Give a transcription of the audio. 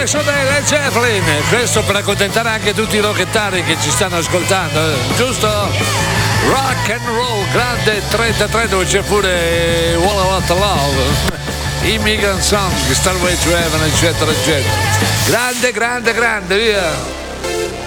Questo dei Led Zeppelin, questo per accontentare anche tutti i rockettari che ci stanno ascoltando, giusto? Rock and roll, grande 33 dove c'è pure Walla Walla Love, Immigrant Song, Starway to Heaven, eccetera, eccetera. Grande, grande, grande, via!